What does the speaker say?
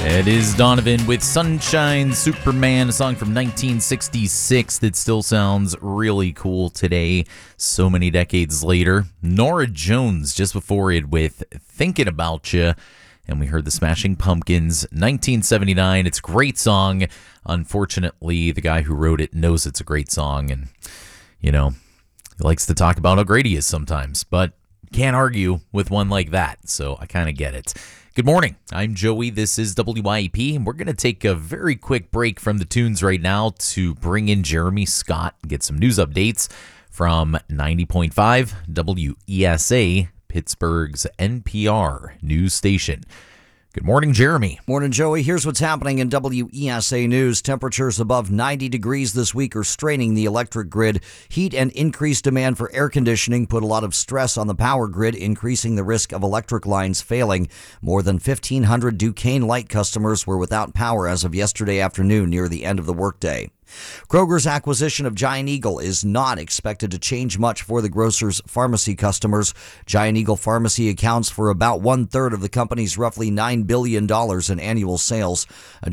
It is Donovan with Sunshine Superman, a song from 1966 that still sounds really cool today, so many decades later. Norah Jones just before it with Thinking About Ya, and we heard the Smashing Pumpkins, 1979. It's a great song. Unfortunately, the guy who wrote it knows it's a great song, and, he likes to talk about how great he is sometimes, but can't argue with one like that, so I kind of get it. Good morning. I'm Joey. This is WYEP, and we're going to take a very quick break from the tunes right now to bring in Jeremy Scott and get some news updates from 90.5 WESA, Pittsburgh's NPR news station. Good morning, Jeremy. Morning, Joey. Here's what's happening in WESA News. Temperatures above 90 degrees this week are straining the electric grid. Heat and increased demand for air conditioning put a lot of stress on the power grid, increasing the risk of electric lines failing. More than 1,500 Duquesne Light customers were without power as of yesterday afternoon near the end of the workday. Kroger's acquisition of Giant Eagle is not expected to change much for the grocer's pharmacy customers. Giant Eagle Pharmacy accounts for about one-third of the company's roughly $9 billion in annual sales.